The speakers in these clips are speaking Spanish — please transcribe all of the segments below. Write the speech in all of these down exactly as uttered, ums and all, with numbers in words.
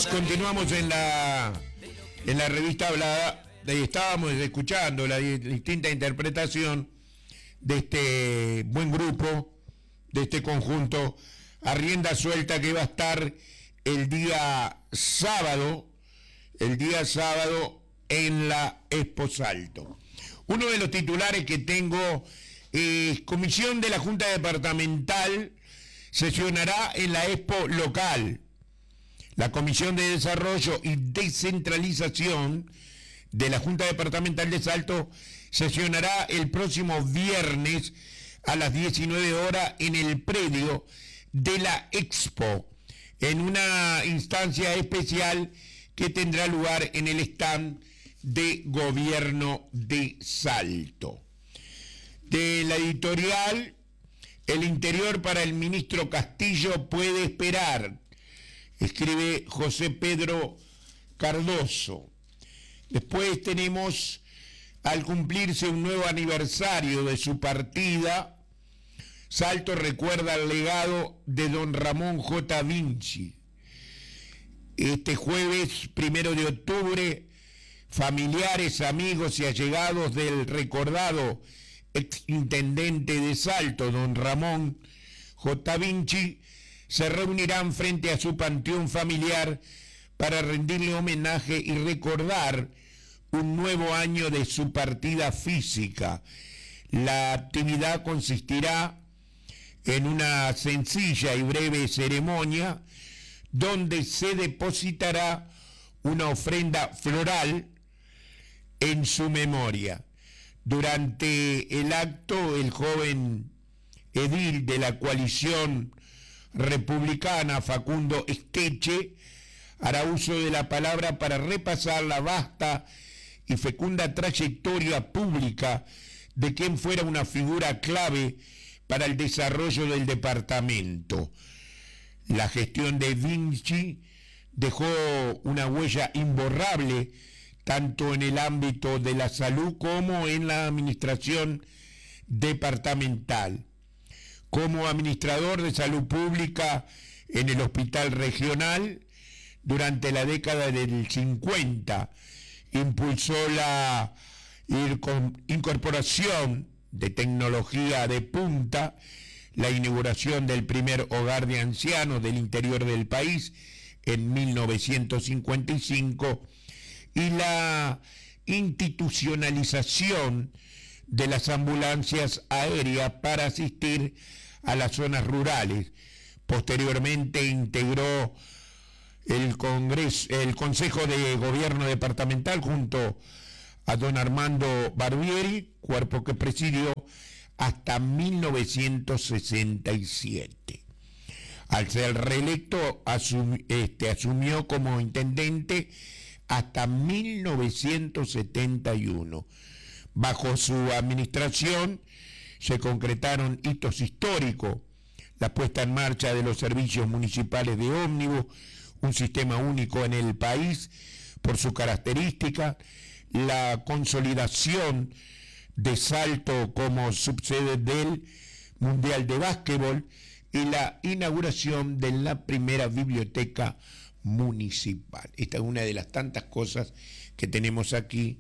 Continuamos, continuamos en la en la revista hablada. Estábamos escuchando la distinta interpretación de este buen grupo, de este conjunto a rienda suelta, que va a estar el día sábado, el día sábado en la Expo Salto. Uno de los titulares que tengo es: Comisión de la Junta Departamental sesionará en la Expo local. La Comisión de Desarrollo y Descentralización de la Junta Departamental de Salto sesionará el próximo viernes a las diecinueve horas en el predio de la Expo, en una instancia especial que tendrá lugar en el stand de Gobierno de Salto. De la editorial, el interior para el ministro Castillo puede esperar, escribe José Pedro Cardoso. Después tenemos, al cumplirse un nuevo aniversario de su partida, Salto recuerda el legado de don Ramón J. Vinci. Este jueves, primero de octubre, familiares, amigos y allegados del recordado exintendente de Salto, don Ramón J. Vinci, se reunirán frente a su panteón familiar para rendirle homenaje y recordar un nuevo año de su partida física. La actividad consistirá en una sencilla y breve ceremonia donde se depositará una ofrenda floral en su memoria. Durante el acto, el joven edil de la coalición republicana, Facundo Esteche, hará uso de la palabra para repasar la vasta y fecunda trayectoria pública de quien fuera una figura clave para el desarrollo del departamento. La gestión de Vinci dejó una huella imborrable tanto en el ámbito de la salud como en la administración departamental. Como administrador de salud pública en el Hospital Regional, durante la década del cincuenta, impulsó la incorporación de tecnología de punta, la inauguración del primer hogar de ancianos del interior del país en mil novecientos cincuenta y cinco y la institucionalización de las ambulancias aéreas para asistir a las zonas rurales. Posteriormente integró el Congreso, el Consejo de Gobierno Departamental junto a don Armando Barbieri, cuerpo que presidió hasta mil novecientos sesenta y siete. Al ser reelecto, asum, este, asumió como intendente hasta mil novecientos setenta y uno. Bajo su administración se concretaron hitos históricos: la puesta en marcha de los servicios municipales de ómnibus, un sistema único en el país por su característica, la consolidación de Salto como subsede del Mundial de Básquetbol y la inauguración de la primera biblioteca municipal. Esta es una de las tantas cosas que tenemos aquí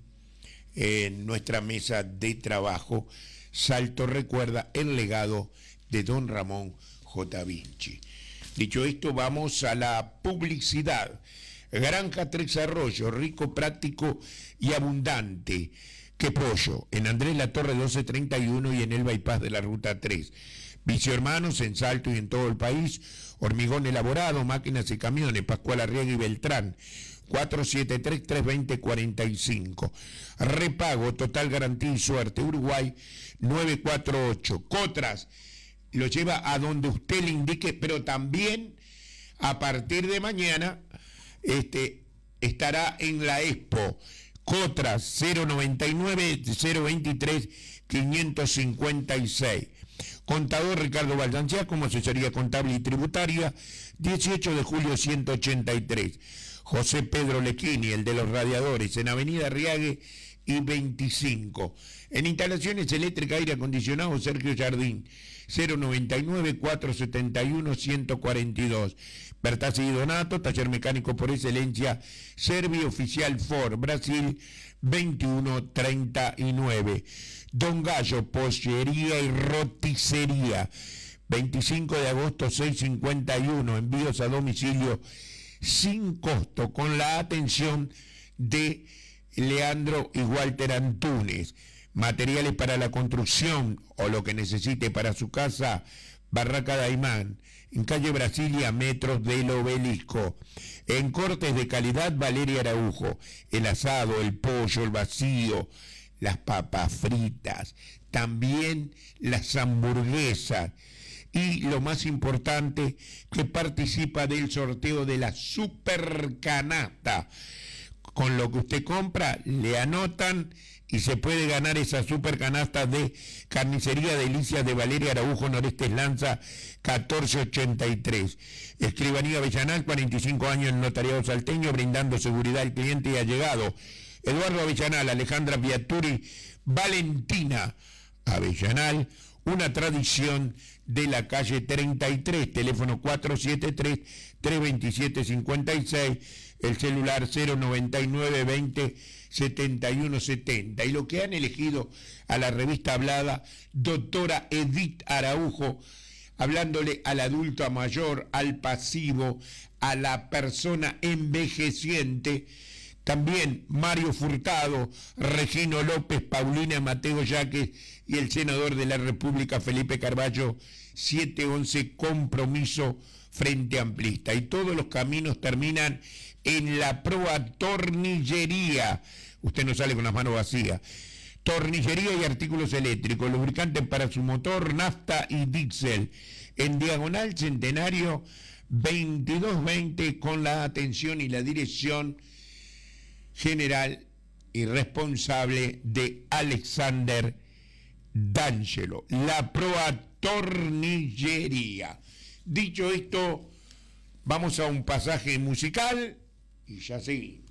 en nuestra mesa de trabajo. Salto recuerda el legado de don Ramón J. Vinci. Dicho esto, vamos a la publicidad. Granja Tres Arroyos, rico, práctico y abundante. Que pollo, en Andrés La Torre doce treinta y uno y en el bypass de la ruta tres. Vicio Hermanos en Salto y en todo el país. Hormigón elaborado, máquinas y camiones, Pascual Arriaga y Beltrán. cuatro siete tres, tres dos cero, cuatro cinco. Repago, total garantía y suerte. Uruguay nueve cuatro ocho. Cotras lo lleva a donde usted le indique, pero también a partir de mañana este, estará en la Expo. Cotras cero noventa y nueve, cero veintitrés, quinientos cincuenta y seis. Contador Ricardo Valdanciá, como asesoría contable y tributaria, dieciocho de julio ciento ochenta y tres. José Pedro Lequini, el de los radiadores, en Avenida Riague y veinticinco. En instalaciones eléctricas, aire acondicionado, Sergio Jardín, cero noventa y nueve, cuatrocientos setenta y uno, ciento cuarenta y dos. Bertazzi y Donato, taller mecánico por excelencia, Servi Oficial Ford, Brasil, veintiuno treinta y nueve. Don Gallo, pollería y roticería, veinticinco de agosto, seiscientos cincuenta y uno, envíos a domicilio sin costo, con la atención de Leandro y Walter Antunes. Materiales para la construcción o lo que necesite para su casa, Barraca Daimán, en calle Brasilia, metros del Obelisco. En cortes de calidad, Valeria Araujo. El asado, el pollo, el vacío, las papas fritas, también las hamburguesas. Y lo más importante, que participa del sorteo de la super canasta. Con lo que usted compra, le anotan y se puede ganar esa super canasta de Carnicería Delicias de Valeria Araujo, Noreste Lanza, catorce ochenta y tres. Escribanía Avellanal, cuarenta y cinco años en notariado salteño, brindando seguridad al cliente y allegado. Eduardo Avellanal, Alejandra Piaturi, Valentina Avellanal, una tradición de la calle treinta y tres, teléfono cuatro siete tres, tres dos siete, cinco seis, el celular cero noventa y nueve, veinte, setenta y uno setenta. Y lo que han elegido a la revista hablada, doctora Edith Araujo, hablándole al adulto mayor, al pasivo, a la persona envejeciente. También Mario Furtado, Regino López, Paulina Mateo Yaques y el senador de la República, Felipe Carballo, siete once, compromiso Frente Amplista. Y todos los caminos terminan en la Proa Tornillería. Usted no sale con las manos vacías. Tornillería y artículos eléctricos, lubricantes para su motor, nafta y diésel. En Diagonal Centenario veintidós veinte, con la atención y la dirección general y responsable de Alexander D'Angelo. La Proa Tornillería. Dicho esto, vamos a un pasaje musical y ya seguimos.